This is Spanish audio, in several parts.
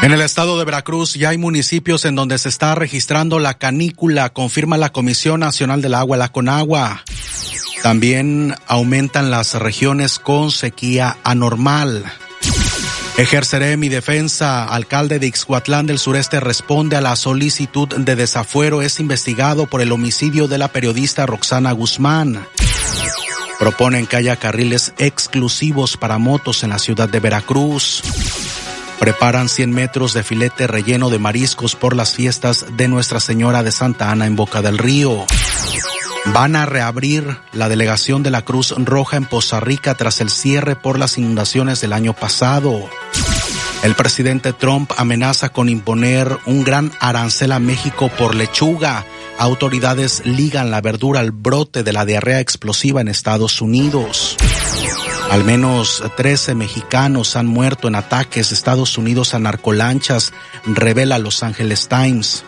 En el estado de Veracruz ya hay municipios en donde se está registrando la canícula, confirma la Comisión Nacional del Agua, la CONAGUA. También aumentan las regiones con sequía anormal. Ejerceré mi defensa. Alcalde de Ixhuatlán del Sureste responde a la solicitud de desafuero. Es investigado por el homicidio de la periodista Roxana Guzmán. Proponen que haya carriles exclusivos para motos en la ciudad de Veracruz. Preparan 100 metros de filete relleno de mariscos por las fiestas de Nuestra Señora de Santa Ana en Boca del Río. Van a reabrir la delegación de la Cruz Roja en Poza Rica tras el cierre por las inundaciones del año pasado. El presidente Trump amenaza con imponer un gran arancel a México por lechuga. Autoridades ligan la verdura al brote de la diarrea explosiva en Estados Unidos. Al menos 13 mexicanos han muerto en ataques de Estados Unidos a narcolanchas, revela Los Angeles Times.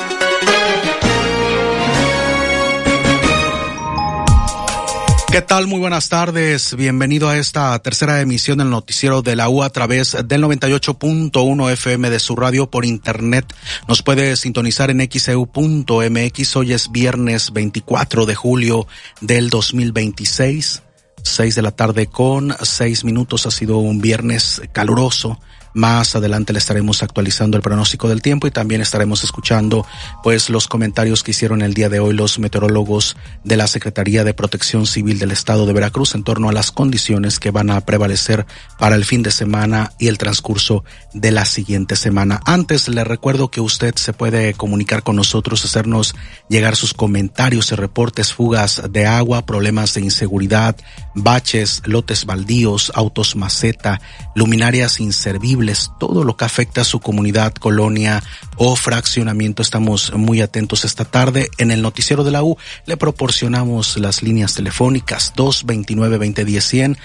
¿Qué tal? Muy buenas tardes. Bienvenido a esta tercera emisión del noticiero de la U a través del 98.1 FM de su radio por internet. Nos puede sintonizar en xeu.mx. Hoy es viernes 24 de julio del 2026. 6 de la tarde con 6 minutos. Ha sido un viernes caluroso. Más adelante le estaremos actualizando el pronóstico del tiempo y también estaremos escuchando pues los comentarios que hicieron el día de hoy los meteorólogos de la Secretaría de Protección Civil del Estado de Veracruz en torno a las condiciones que van a prevalecer para el fin de semana y el transcurso de la siguiente semana. Antes le recuerdo que usted se puede comunicar con nosotros, hacernos llegar sus comentarios y reportes, fugas de agua, problemas de inseguridad, baches, lotes baldíos, autos maceta, luminarias inservibles, todo lo que afecta a su comunidad, colonia o fraccionamiento. Estamos muy atentos esta tarde. En el noticiero de la U le proporcionamos las líneas telefónicas 229-2010-100,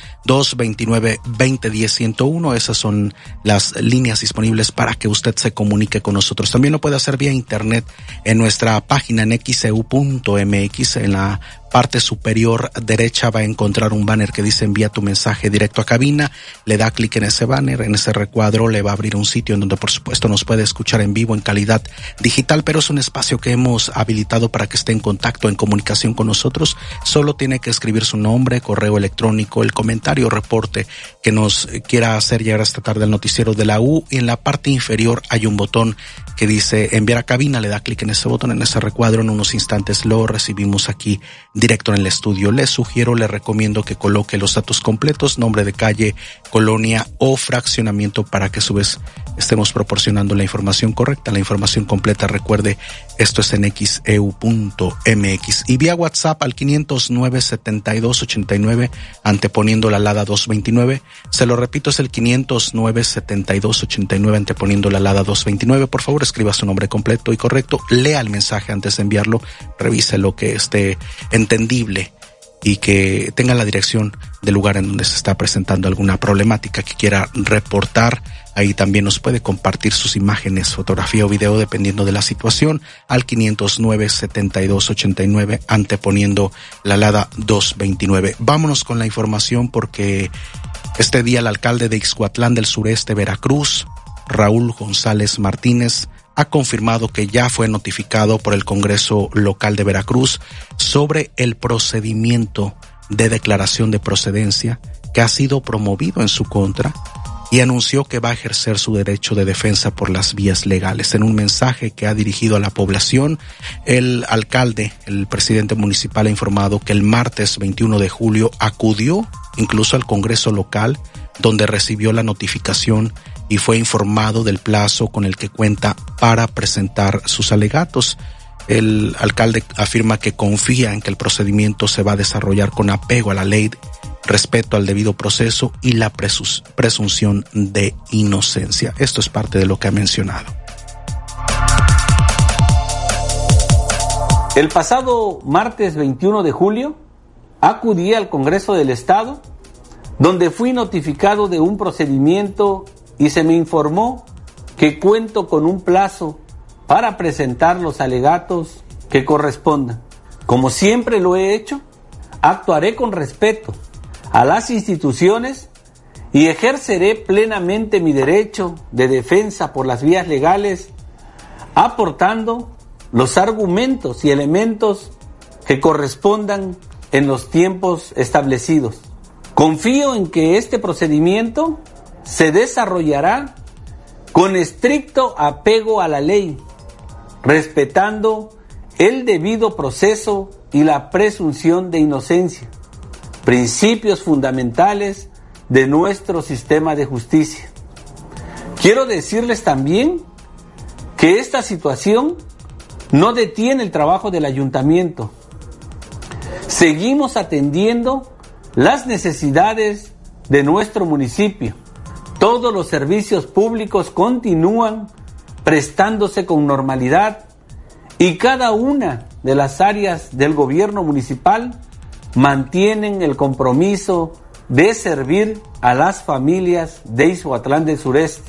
229-2010-101. Esas son las líneas disponibles para que usted se comunique con nosotros. También lo puede hacer vía internet en nuestra página en xeu.mx. En la parte superior derecha va a encontrar un banner que dice envía tu mensaje directo a cabina. Le da clic en ese banner, en ese recuadro le va a abrir un sitio en donde por supuesto nos puede escuchar en vivo en calidad digital, pero es un espacio que hemos habilitado para que esté en contacto, en comunicación con nosotros. Solo tiene que escribir su nombre, correo electrónico, el comentario o reporte que nos quiera hacer llegar esta tarde al noticiero de la U, y en la parte inferior hay un botón que dice enviar a cabina. Le da clic en ese botón, en ese recuadro. En unos instantes lo recibimos aquí directo en el estudio. Le recomiendo que coloque los datos completos, nombre de calle, colonia o fraccionamiento, para que a su vez estemos proporcionando la información correcta, la información completa. Recuerde, esto es en xeu.mx y vía WhatsApp al 509-7289, anteponiendo la LADA 229. Se lo repito, es el 509-7289, anteponiendo la LADA 229. Por favor, escriba su nombre completo y correcto, lea el mensaje antes de enviarlo, revise lo que esté entendible y que tenga la dirección del lugar en donde se está presentando alguna problemática que quiera reportar. Ahí también nos puede compartir sus imágenes, fotografía o video, dependiendo de la situación, al 509-7289, anteponiendo la LADA 229. Vámonos con la información, porque este día el alcalde de Ixhuatlán del Sureste, Veracruz, Raúl González Martínez, ha confirmado que ya fue notificado por el Congreso local de Veracruz sobre el procedimiento de declaración de procedencia que ha sido promovido en su contra, y anunció que va a ejercer su derecho de defensa por las vías legales. En un mensaje que ha dirigido a la población, el alcalde, el presidente municipal, ha informado que el martes 21 de julio acudió incluso al Congreso local, donde recibió la notificación y fue informado del plazo con el que cuenta para presentar sus alegatos. El alcalde afirma que confía en que el procedimiento se va a desarrollar con apego a la ley, respeto al debido proceso y la presunción de inocencia. Esto es parte de lo que ha mencionado. El pasado martes 21 de julio acudí al Congreso del Estado, donde fui notificado de un procedimiento y se me informó que cuento con un plazo para presentar los alegatos que correspondan. Como siempre lo he hecho, actuaré con respeto a las instituciones y ejerceré plenamente mi derecho de defensa por las vías legales, aportando los argumentos y elementos que correspondan en los tiempos establecidos. Confío en que este procedimiento se desarrollará con estricto apego a la ley, respetando el debido proceso y la presunción de inocencia, principios fundamentales de nuestro sistema de justicia. Quiero decirles también que esta situación no detiene el trabajo del ayuntamiento. Seguimos atendiendo las necesidades de nuestro municipio. Todos los servicios públicos continúan prestándose con normalidad y cada una de las áreas del gobierno municipal mantienen el compromiso de servir a las familias de Ixhuatlán del Sureste.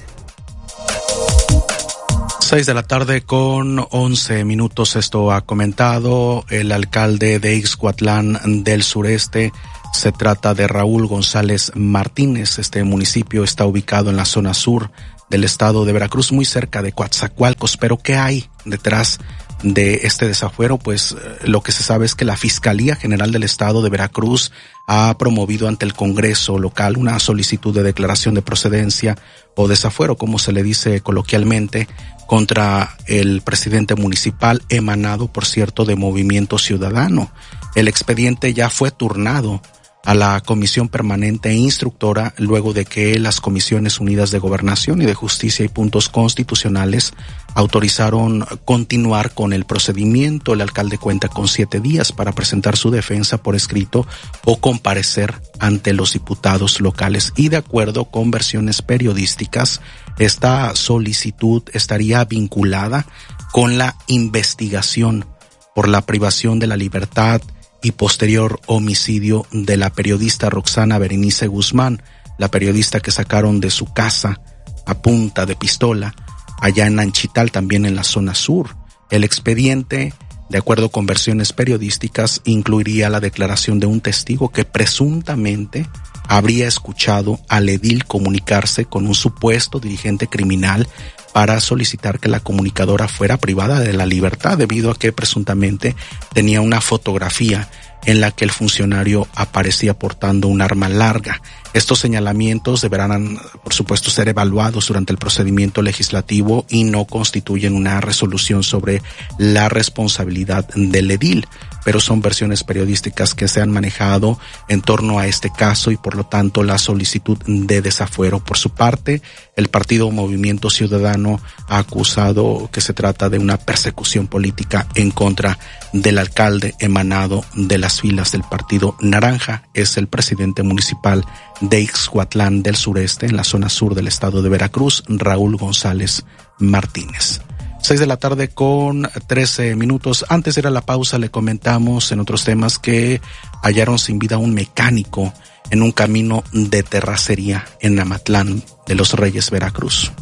6 de la tarde con 11 minutos. Esto ha comentado el alcalde de Ixhuatlán del Sureste. Se trata de Raúl González Martínez. Este municipio está ubicado en la zona sur del estado de Veracruz, muy cerca de Coatzacoalcos. Pero ¿qué hay detrás de este desafuero? Pues lo que se sabe es que la Fiscalía General del Estado de Veracruz ha promovido ante el Congreso local una solicitud de declaración de procedencia o desafuero, como se le dice coloquialmente, contra el presidente municipal, emanado, por cierto, de Movimiento Ciudadano. El expediente ya fue turnado a la Comisión Permanente e Instructora luego de que las Comisiones Unidas de Gobernación y de Justicia y Puntos Constitucionales autorizaron continuar con el procedimiento. El alcalde cuenta con 7 días para presentar su defensa por escrito o comparecer ante los diputados locales, y de acuerdo con versiones periodísticas, esta solicitud estaría vinculada con la investigación por la privación de la libertad y posterior homicidio de la periodista Roxana Berenice Guzmán, la periodista que sacaron de su casa a punta de pistola allá en Nanchital, también en la zona sur. El expediente, de acuerdo con versiones periodísticas, incluiría la declaración de un testigo que presuntamente habría escuchado al edil comunicarse con un supuesto dirigente criminal para solicitar que la comunicadora fuera privada de la libertad, debido a que presuntamente tenía una fotografía en la que el funcionario aparecía portando un arma larga. Estos señalamientos deberán, por supuesto, ser evaluados durante el procedimiento legislativo y no constituyen una resolución sobre la responsabilidad del edil, pero son versiones periodísticas que se han manejado en torno a este caso y por lo tanto la solicitud de desafuero. Por su parte, el partido Movimiento Ciudadano ha acusado que se trata de una persecución política en contra del alcalde emanado de las filas del Partido Naranja. Es el presidente municipal de Ixhuatlán del Sureste, en la zona sur del estado de Veracruz, Raúl González Martínez. 6 de la tarde con 13 minutos. Antes de ir a la pausa, le comentamos en otros temas que hallaron sin vida a un mecánico en un camino de terracería en Amatlán de los Reyes, Veracruz.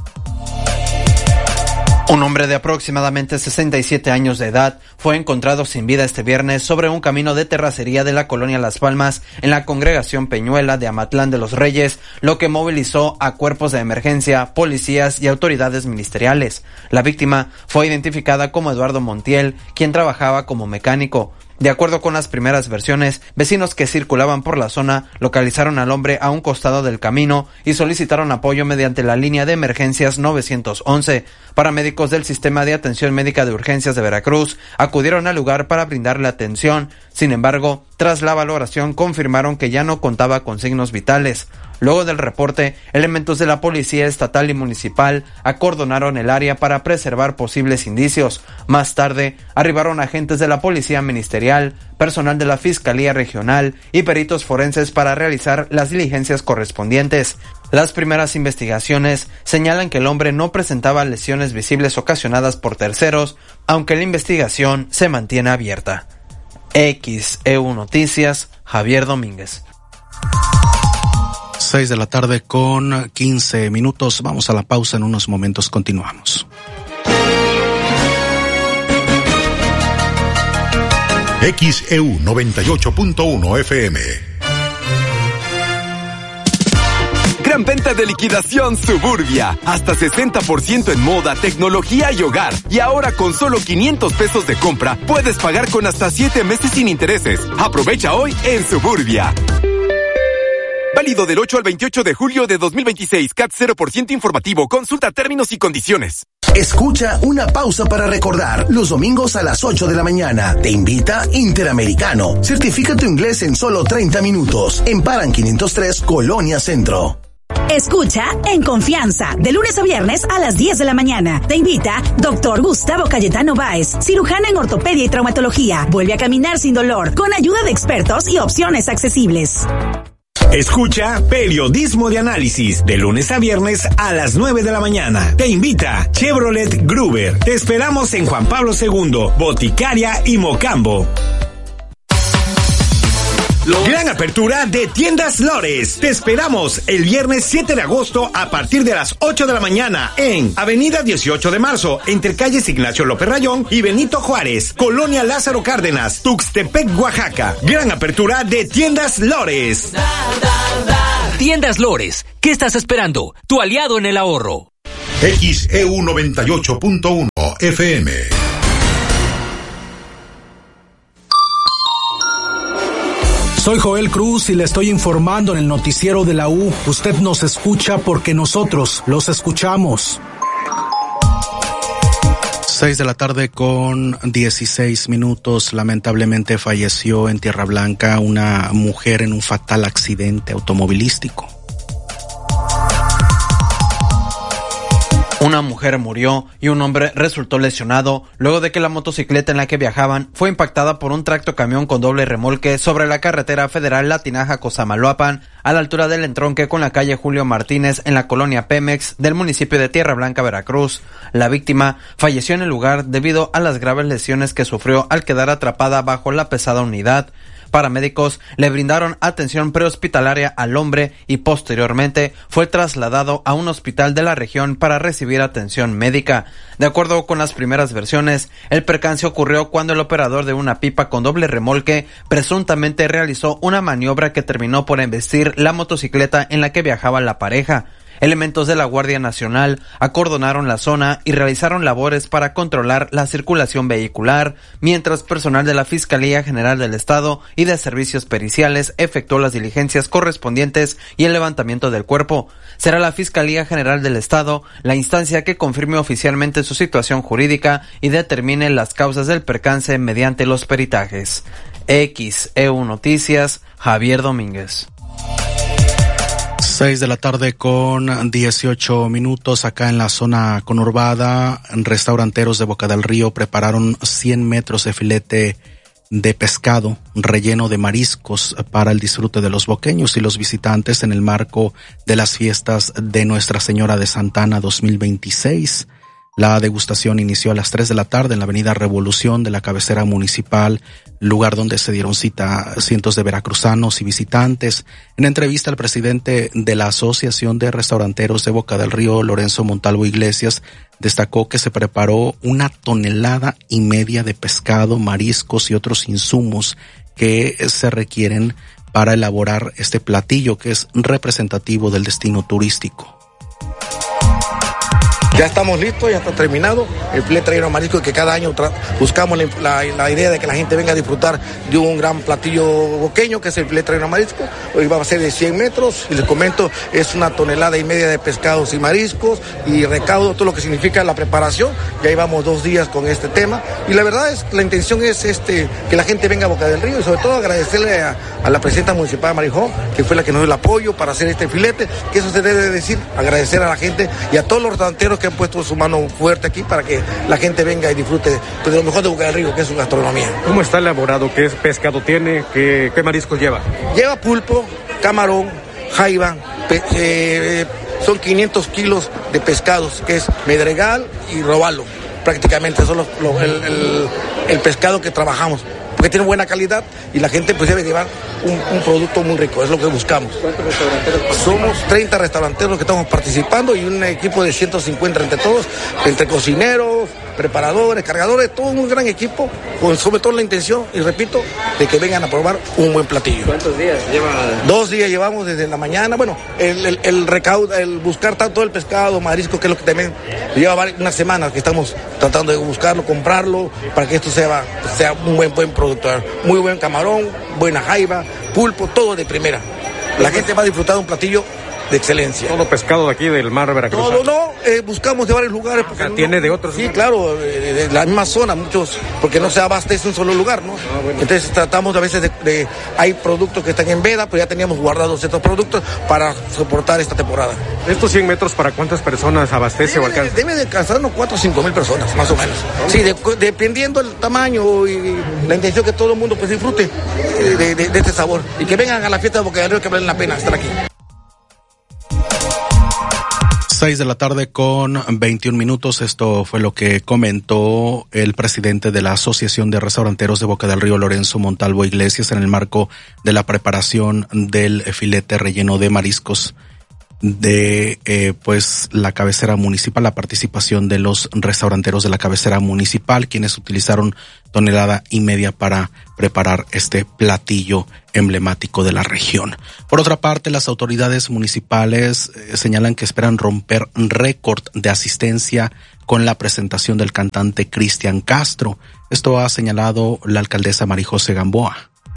Un hombre de aproximadamente 67 años de edad fue encontrado sin vida este viernes sobre un camino de terracería de la colonia Las Palmas en la congregación Peñuela de Amatlán de los Reyes, lo que movilizó a cuerpos de emergencia, policías y autoridades ministeriales. La víctima fue identificada como Eduardo Montiel, quien trabajaba como mecánico. De acuerdo con las primeras versiones, vecinos que circulaban por la zona localizaron al hombre a un costado del camino y solicitaron apoyo mediante la línea de emergencias 911. Paramédicos del Sistema de Atención Médica de Urgencias de Veracruz acudieron al lugar para brindarle atención. Sin embargo, tras la valoración confirmaron que ya no contaba con signos vitales. Luego del reporte, elementos de la Policía Estatal y Municipal acordonaron el área para preservar posibles indicios. Más tarde, arribaron agentes de la Policía Ministerial, personal de la Fiscalía Regional y peritos forenses para realizar las diligencias correspondientes. Las primeras investigaciones señalan que el hombre no presentaba lesiones visibles ocasionadas por terceros, aunque la investigación se mantiene abierta. XEU Noticias, Javier Domínguez. 6 de la tarde con 15 minutos. Vamos a la pausa, en unos momentos continuamos. XEU 98.1 FM. Gran venta de liquidación Suburbia. Hasta 60% en moda, tecnología y hogar. Y ahora con solo 500 pesos de compra, puedes pagar con hasta 7 meses sin intereses. Aprovecha hoy en Suburbia. Válido del 8 al 28 de julio de 2026. CAT 0% informativo. Consulta términos y condiciones. Escucha una pausa para recordar. Los domingos a las 8 de la mañana. Te invita Interamericano. Certifica tu inglés en solo 30 minutos. En Paran 503, Colonia Centro. Escucha En Confianza, de lunes a viernes a las 10 de la mañana. Te invita Dr. Gustavo Cayetano Báez, cirujano en ortopedia y traumatología. Vuelve a caminar sin dolor, con ayuda de expertos y opciones accesibles. Escucha Periodismo de Análisis, de lunes a viernes a las 9 de la mañana. Te invita Chevrolet Gruber. Te esperamos en Juan Pablo II, Boticaria y Mocambo. Gran apertura de Tiendas Lores. Te esperamos el viernes 7 de agosto a partir de las 8 de la mañana en Avenida 18 de Marzo, entre calles Ignacio López Rayón y Benito Juárez, Colonia Lázaro Cárdenas, Tuxtepec, Oaxaca. Gran apertura de Tiendas Lores. Tiendas Lores, ¿qué estás esperando? Tu aliado en el ahorro. XEU 98.1 FM. Soy Joel Cruz y le estoy informando en el noticiero de la U. Usted nos escucha porque nosotros los escuchamos. 6 de la tarde con 16 minutos. Lamentablemente falleció en Tierra Blanca una mujer en un fatal accidente automovilístico. Una mujer murió y un hombre resultó lesionado luego de que la motocicleta en la que viajaban fue impactada por un tractocamión con doble remolque sobre la carretera federal Latinaja-Cosamaloapan, a la altura del entronque con la calle Julio Martínez en la colonia Pemex del municipio de Tierra Blanca, Veracruz. La víctima falleció en el lugar debido a las graves lesiones que sufrió al quedar atrapada bajo la pesada unidad. Paramédicos le brindaron atención prehospitalaria al hombre y posteriormente fue trasladado a un hospital de la región para recibir atención médica. De acuerdo con las primeras versiones, el percance ocurrió cuando el operador de una pipa con doble remolque presuntamente realizó una maniobra que terminó por embestir la motocicleta en la que viajaba la pareja. Elementos de la Guardia Nacional acordonaron la zona y realizaron labores para controlar la circulación vehicular, mientras personal de la Fiscalía General del Estado y de Servicios Periciales efectuó las diligencias correspondientes y el levantamiento del cuerpo. Será la Fiscalía General del Estado la instancia que confirme oficialmente su situación jurídica y determine las causas del percance mediante los peritajes. XEU Noticias, Javier Domínguez. 6 de la tarde con 18 minutos. Acá en la zona conurbada, restauranteros de Boca del Río prepararon 100 metros de filete de pescado relleno de mariscos para el disfrute de los boqueños y los visitantes en el marco de las fiestas de Nuestra Señora de Santana 2026. La degustación inició a las 3 de la tarde en la avenida Revolución de la cabecera municipal, lugar donde se dieron cita cientos de veracruzanos y visitantes. En entrevista, el presidente de la Asociación de Restauranteros de Boca del Río, Lorenzo Montalvo Iglesias, destacó que se preparó 1,5 toneladas de pescado, mariscos y otros insumos que se requieren para elaborar este platillo que es representativo del destino turístico. Ya estamos listos, ya está terminado. El filete relleno de marisco, que cada año buscamos la idea de que la gente venga a disfrutar de un gran platillo boqueño, que es el filete relleno de marisco. Hoy va a ser de 100 metros, y les comento, es 1,5 toneladas de pescados y mariscos, y recaudo, todo lo que significa la preparación. Ya llevamos 2 días con este tema, y la verdad es, la intención es que la gente venga a Boca del Río, y sobre todo agradecerle a la presidenta municipal, Marijó, que fue la que nos dio el apoyo para hacer este filete, que eso se debe decir, agradecer a la gente y a todos los restauranteros que han puesto su mano fuerte aquí para que la gente venga y disfrute de lo mejor de Boca del Río, que es su gastronomía. ¿Cómo está elaborado? ¿Qué pescado tiene? ¿Qué mariscos lleva? Lleva pulpo, camarón, jaiba, son 500 kilos de pescados, que es medregal y robalo. Prácticamente son el pescado que trabajamos, porque tiene buena calidad y la gente pues debe llevar un producto muy rico, es lo que buscamos. ¿Cuántos restauranteros? Somos 30 restauranteros que estamos participando y un equipo de 150 entre todos, entre cocineros, preparadores, cargadores, todo un gran equipo, con sobre todo la intención, y repito, de que vengan a probar un buen platillo. ¿Cuántos días lleva? 2 días llevamos desde la mañana. Bueno, el recaudo, el buscar todo el pescado, marisco, que es lo que también lleva unas semanas que estamos tratando de buscarlo, comprarlo, para que esto sea un buen producto. Muy buen camarón, buena jaiba, pulpo, todo de primera. La gente va a disfrutar de un platillo de excelencia. Todo pescado de aquí del mar Veracruz. No, buscamos de varios lugares. Porque ¿tiene de otros? Sí, claro, de la misma zona, muchos, porque no se abastece un solo lugar, ¿no? Bueno. Entonces tratamos a veces hay productos que están en veda, pero ya teníamos guardados estos productos para soportar esta temporada. ¿Estos 100 metros para cuántas personas abastece o alcanza? Debe de alcanzarnos 4 o 5 mil personas, más o menos. Sí, dependiendo del tamaño y la intención que todo el mundo pues disfrute de este sabor. Y que vengan a la fiesta de Boca del Río, que valen la pena estar aquí. 6:21 p.m. Esto fue lo que comentó el presidente de la Asociación de Restauranteros de Boca del Río, Lorenzo Montalvo Iglesias, en el marco de la preparación del filete relleno de mariscos de la cabecera municipal, la participación de los restauranteros de la cabecera municipal, quienes utilizaron 1,5 toneladas para preparar este platillo emblemático de la región. Por otra parte, las autoridades municipales señalan que esperan romper récord de asistencia con la presentación del cantante Cristian Castro. Esto ha señalado la alcaldesa María José Gamboa.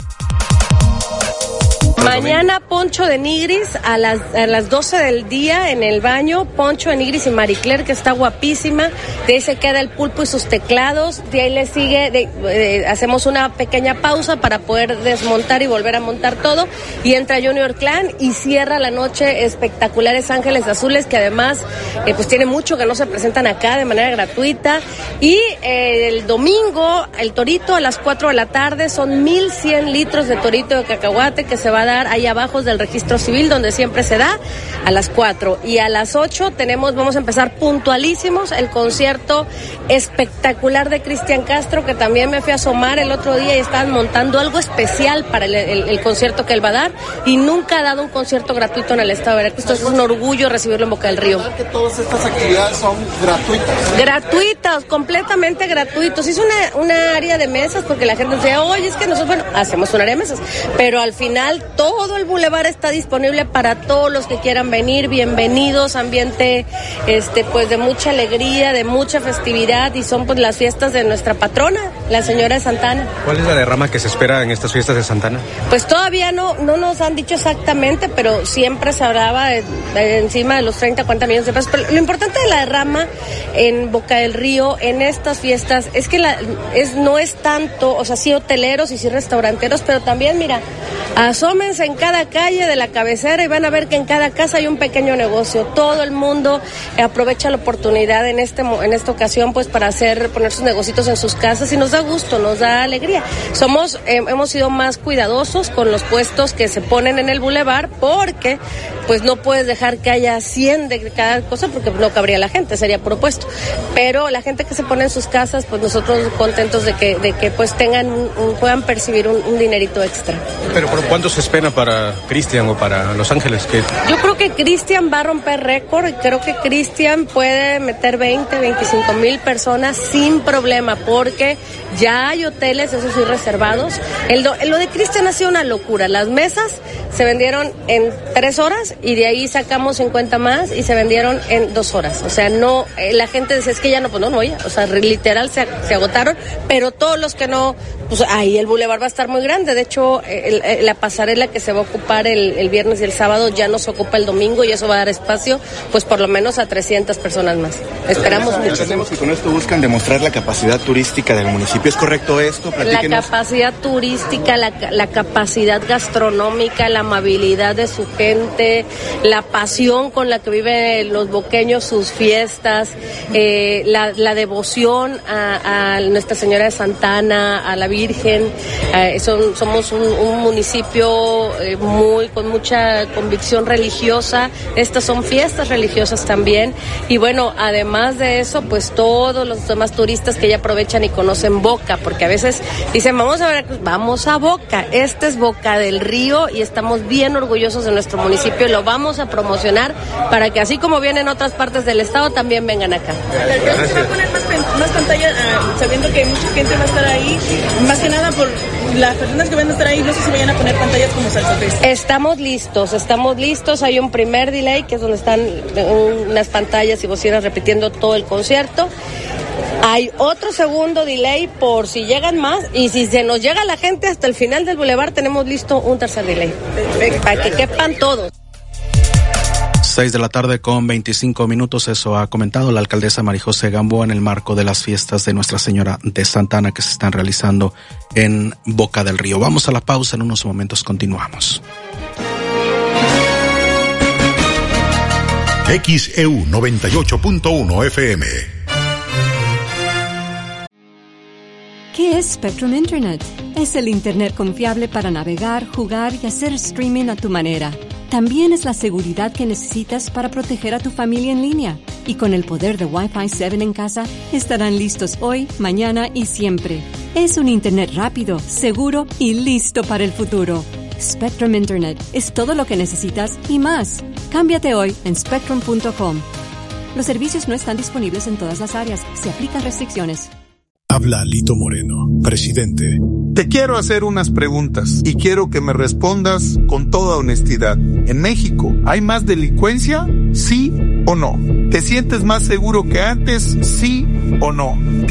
Mañana poncho de nigris a las 12 del día en el baño, poncho de nigris y Maricler, que está guapísima. De ahí se queda el pulpo y sus teclados. De ahí le sigue, hacemos una pequeña pausa para poder desmontar y volver a montar todo. Y entra Junior Clan y cierra la noche espectaculares Ángeles Azules, que además pues tiene mucho que no se presentan acá de manera gratuita. Y el domingo, el torito a las 4 de la tarde, son 1,100 litros de torito de cacahuate que se va a dar ahí abajo del registro civil, donde siempre se da, a las 4. Y a las 8 vamos a empezar puntualísimos el concierto espectacular de Cristian Castro, que también me fui a asomar el otro día y estaban montando algo especial para el concierto que él va a dar, y nunca ha dado un concierto gratuito en el estado de Veracruz. Entonces es un orgullo recibirlo en Boca del Río. Que todas estas actividades son gratuitas. Gratuitas, completamente gratuitos. Hizo una área de mesas porque la gente decía, oye, es que nosotros, hacemos un área de mesas, pero al final todo el bulevar está disponible para todos los que quieran venir. Bienvenidos, ambiente pues de mucha alegría, de mucha festividad, y son pues las fiestas de nuestra patrona, la señora de Santana. ¿Cuál es la derrama que se espera en estas fiestas de Santana? Pues todavía no nos han dicho exactamente, pero siempre se hablaba de encima de los 30-40 millones de pesos. Pero lo importante de la derrama en Boca del Río, en estas fiestas, es que no es tanto, o sea, sí hoteleros y sí restauranteros, pero también, mira, asómense en cada calle de la cabecera y van a ver que en cada casa hay un pequeño negocio. Todo el mundo aprovecha la oportunidad en esta ocasión pues para poner sus negocios en sus casas, y nos da gusto, nos da alegría. Hemos sido más cuidadosos con los puestos que se ponen en el bulevar, porque pues no puedes dejar que haya 100 de cada cosa, porque no cabría la gente, sería propuesto. Pero la gente que se pone en sus casas, pues nosotros contentos de que pues puedan percibir un dinerito extra. Pero ¿cuánto se espera para Cristian o para Los Ángeles? Yo creo que Cristian va a romper récord, y creo que Cristian puede meter 20-25 mil personas sin problema, porque ya hay hoteles, eso sí, reservados. Lo de Cristian ha sido una locura. Las mesas se vendieron en 3 horas y de ahí sacamos 50 más y se vendieron en 2 horas. O sea, no, la gente dice, es que ya no, pues no, ya. O sea, literal se agotaron, pero todos los que no, pues ahí el bulevar va a estar muy grande. De hecho, la pasarela que se va a ocupar el viernes y el sábado ya no se ocupa el domingo, y eso va a dar espacio pues por lo menos a 300 personas más. Esperamos mucho. Entendemos que con esto buscan demostrar la capacidad turística del municipio. ¿Es correcto esto? Platíquenos. La capacidad turística, la capacidad gastronómica, la amabilidad de su gente, la pasión con la que viven los boqueños sus fiestas, la devoción a Nuestra Señora de Santana, a la Virgen. Somos un municipio con mucha convicción religiosa. Estas son fiestas religiosas también, y bueno, además de eso, pues todos los demás turistas que ya aprovechan y conocen Boca, porque a veces dicen, vamos a Veracruz, vamos a Boca. Este es Boca del Río y estamos estamos bien orgullosos de nuestro municipio y lo vamos a promocionar para que así como vienen otras partes del estado, también vengan acá. ¿Se va a poner más pantallas, sabiendo que mucha gente va a estar ahí? Más que nada por las personas que van a estar ahí, no sé si vayan a poner pantallas como Salsa Fest. Estamos listos. Hay un primer delay, que es donde están unas pantallas y bocinas repitiendo todo el concierto. Hay otro segundo delay por si llegan más, y si se nos llega la gente hasta el final del bulevar, tenemos listo un tercer delay. Para que quepan todos. 6:25 p.m. Eso ha comentado la alcaldesa María José Gamboa en el marco de las fiestas de Nuestra Señora de Santa Ana que se están realizando en Boca del Río. Vamos a la pausa, en unos momentos continuamos. XEU 98.1 FM. ¿Qué es Spectrum Internet? Es el Internet confiable para navegar, jugar y hacer streaming a tu manera. También es la seguridad que necesitas para proteger a tu familia en línea. Y con el poder de Wi-Fi 7 en casa, estarán listos hoy, mañana y siempre. Es un Internet rápido, seguro y listo para el futuro. Spectrum Internet es todo lo que necesitas y más. Cámbiate hoy en spectrum.com. Los servicios no están disponibles en todas las áreas. Se aplican restricciones. Habla Lito Moreno, presidente. Te quiero hacer unas preguntas y quiero que me respondas con toda honestidad. ¿En México hay más delincuencia? ¿Sí o no? ¿Te sientes más seguro que antes? ¿Sí o no?